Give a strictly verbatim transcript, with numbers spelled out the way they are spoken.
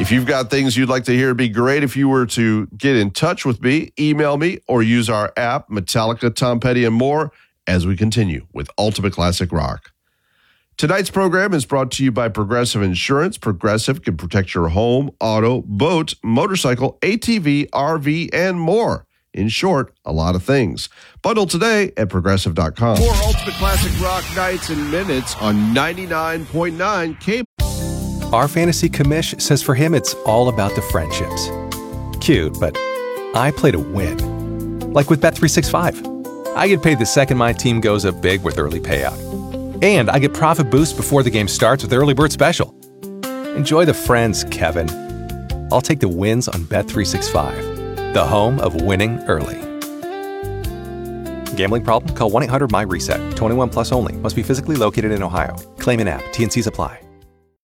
If you've got things you'd like to hear, it'd be great if you were to get in touch with me, email me, or use our app, Metallica, Tom Petty, and more, as we continue with Ultimate Classic Rock. Tonight's program is brought to you by Progressive Insurance. Progressive can protect your home, auto, boat, motorcycle, A T V, R V, and more. In short, a lot of things. Bundle today at progressive dot com. More Ultimate Classic Rock nights and minutes on ninety-nine point nine K. Our fantasy commish says for him it's all about the friendships. Cute, but I play to win. Like with Bet three sixty-five. I get paid the second my team goes up big with early payout. And I get profit boost before the game starts with Early Bird Special. Enjoy the friends, Kevin. I'll take the wins on Bet three sixty-five, the home of winning early. Gambling problem? Call one eight hundred M Y RESET. twenty-one plus only. Must be physically located in Ohio. Claim in app. T and Cs apply.